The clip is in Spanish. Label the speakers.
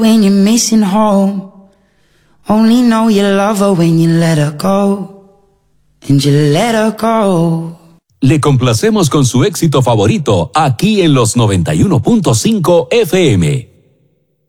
Speaker 1: When you're missing home, only know you love her when you let her go, and you let her go.
Speaker 2: Le complacemos con su éxito favorito aquí en los 91.5 FM.